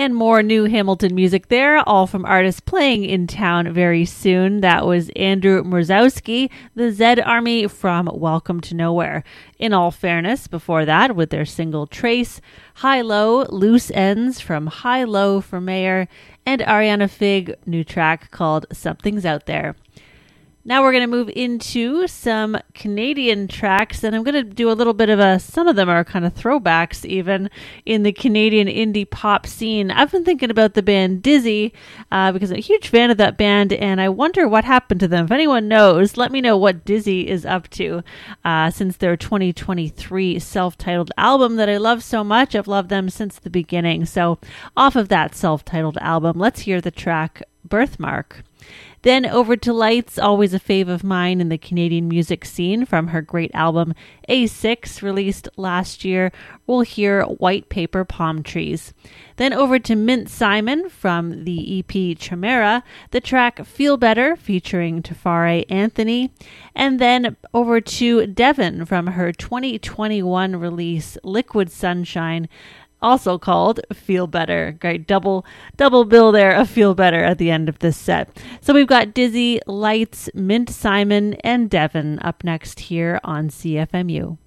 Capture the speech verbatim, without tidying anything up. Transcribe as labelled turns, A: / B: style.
A: And more new Hamilton music there, all from artists playing in town very soon. That was Andrew Mrozowski, the Zed Army from Welcome to Nowhere. In All Fairness, before that, with their single Trace, High Low, Loose Ends from High Low for Mayor, and Ariana Fig, new track called Something's Out There. Now we're going to move into some Canadian tracks, and I'm going to do a little bit of a, some of them are kind of throwbacks even in the Canadian indie pop scene. I've been thinking about the band Dizzy uh, because I'm a huge fan of that band, and I wonder what happened to them. If anyone knows, let me know what Dizzy is up to uh, since their twenty twenty-three self-titled album that I love so much. I've loved them since the beginning. So off of that self-titled album, let's hear the track Birthmark. Then over to Lights, always a fave of mine in the Canadian music scene from her great album A six, released last year. We'll hear White Paper Palm Trees. Then over to Mint Simon from the E P Chimera, the track Feel Better featuring Tafare Anthony. And then over to Devon from her twenty twenty-one release Liquid Sunshine, also called Feel Better. Great double double bill there of Feel Better at the end of this set. So we've got Dizzy, Lights, Mint Simon, and Devon up next here on C F M U.